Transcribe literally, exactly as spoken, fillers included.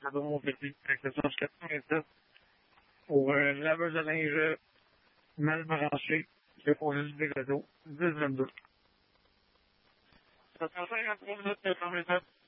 cadeau mon petit. Accession jusqu'à quatre-vingt-sept. Pour euh, laveuse de linge mal branché. J'ai posé du réseau. dix vingt-deux. Ça fait cinquante-trois minutes que je fais mes